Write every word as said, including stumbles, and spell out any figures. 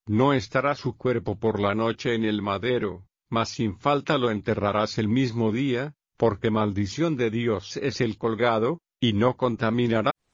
no estará su cuerpo por la noche en el madero, mas sin falta lo enterrarás el mismo día, porque maldición de Dios es el colgado, y no contaminará